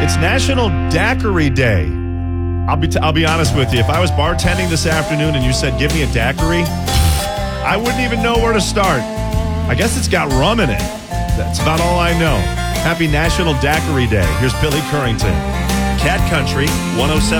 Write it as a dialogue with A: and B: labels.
A: It's National Daiquiri Day. I'll be honest with you. If I was bartending this afternoon and you said, give me a daiquiri, I wouldn't even know where to start. I guess it's got rum in it. That's about all I know. Happy National Daiquiri Day. Here's Billy Currington. Cat Country 107.